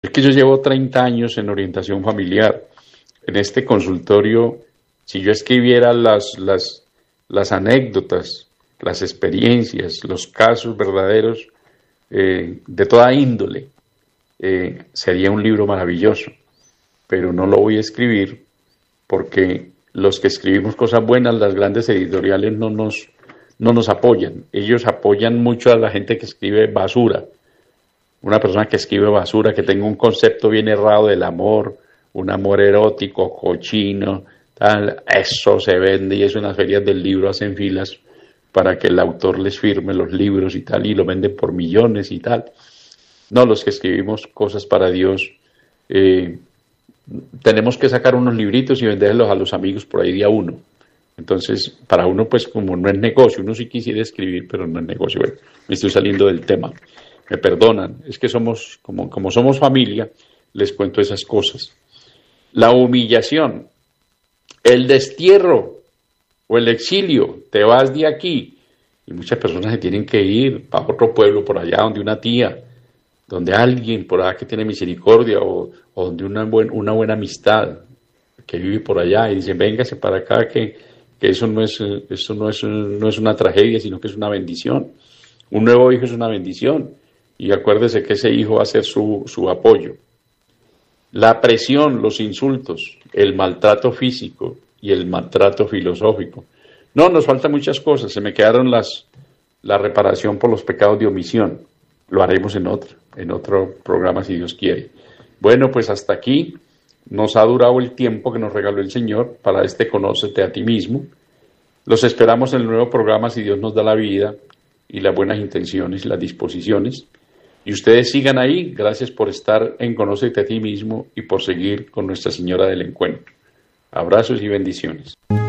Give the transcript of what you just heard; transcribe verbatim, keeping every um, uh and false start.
Es que yo llevo treinta años en orientación familiar. En este consultorio, si yo escribiera las, las, las anécdotas, las experiencias, los casos verdaderos eh, de toda índole, eh, sería un libro maravilloso. Pero no lo voy a escribir porque los que escribimos cosas buenas, las grandes editoriales no nos, no nos apoyan. Ellos apoyan mucho a la gente que escribe basura. Una persona que escribe basura, que tenga un concepto bien errado del amor, un amor erótico, cochino, tal, eso se vende y eso en las ferias del libro hacen filas para que el autor les firme los libros y tal, y lo venden por millones y tal. No, los que escribimos cosas para Dios, eh, tenemos que sacar unos libritos y venderlos a los amigos por ahí día uno. Entonces, para uno, pues como no es negocio, uno sí quisiera escribir, pero no es negocio. Bueno, me estoy saliendo del tema. Me perdonan, es que somos, como, como somos familia, les cuento esas cosas. La humillación, el destierro o el exilio, te vas de aquí. Y muchas personas se tienen que ir para otro pueblo, por allá, donde una tía, donde alguien por allá que tiene misericordia o, o donde una, buen, una buena amistad que vive por allá y dicen, véngase para acá, que, que eso, no es, eso no, es, no es una tragedia, sino que es una bendición. Un nuevo hijo es una bendición. Y acuérdese que ese hijo va a ser su, su apoyo. La presión, los insultos, el maltrato físico y el maltrato filosófico. No, nos faltan muchas cosas. Se me quedaron las, la reparación por los pecados de omisión. Lo haremos en otro, en otro programa si Dios quiere. Bueno, pues hasta aquí nos ha durado el tiempo que nos regaló el Señor para este Conócete a ti mismo. Los esperamos en el nuevo programa si Dios nos da la vida y las buenas intenciones y las disposiciones. Y ustedes sigan ahí, gracias por estar en Conócete a ti mismo y por seguir con Nuestra Señora del Encuentro. Abrazos y bendiciones.